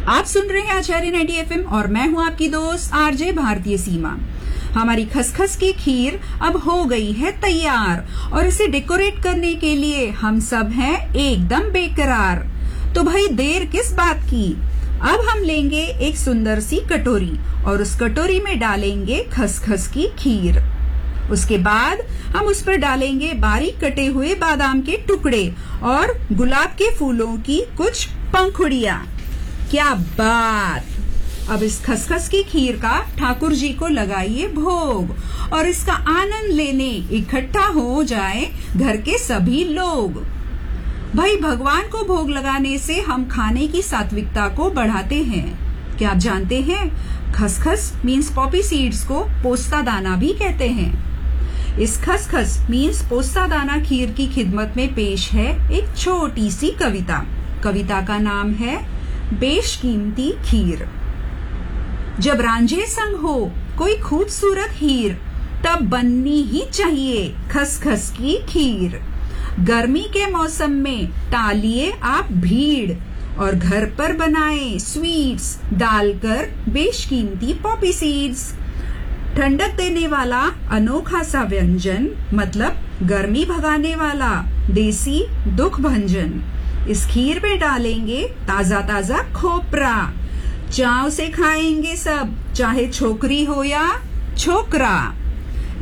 आप सुन रहे हैं आचार्य 90 एफएम और मैं हूं आपकी दोस्त आरजे भारतीय सीमा। हमारी खसखस की खीर अब हो गई है तैयार और इसे डेकोरेट करने के लिए हम सब हैं एकदम बेकरार। तो भाई देर किस बात की, अब हम लेंगे एक सुंदर सी कटोरी और उस कटोरी में डालेंगे खसखस की खीर। उसके बाद हम उस पर डालेंगे बारीक कटे हुए बादाम के टुकड़े और गुलाब के फूलों की कुछ पंखुड़ियां। क्या बात! अब इस खसखस की खीर का ठाकुर जी को लगाइए भोग और इसका आनंद लेने इकट्ठा हो जाए घर के सभी लोग। भाई भगवान को भोग लगाने से हम खाने की सात्विकता को बढ़ाते हैं। क्या आप जानते हैं खसखस मीन्स पॉपी सीड्स को पोस्ता दाना भी कहते हैं। इस खसखस मीन्स पोस्ता दाना खीर की खिदमत में पेश है एक छोटी सी कविता। कविता का नाम है बेशकीमती खीर। जब रांझे संग हो कोई खूबसूरत हीर, तब बननी ही चाहिए खसखस की खीर। गर्मी के मौसम में टालिए आप भीड़ और घर पर बनाएं स्वीट्स डालकर बेशकीमती पॉपी सीड्स। ठंडक देने वाला अनोखा सा व्यंजन, मतलब गर्मी भगाने वाला देसी दुख भंजन। इस खीर में डालेंगे ताजा ताजा खोपरा, चाव से खाएंगे सब, चाहे छोकरी हो या छोकरा।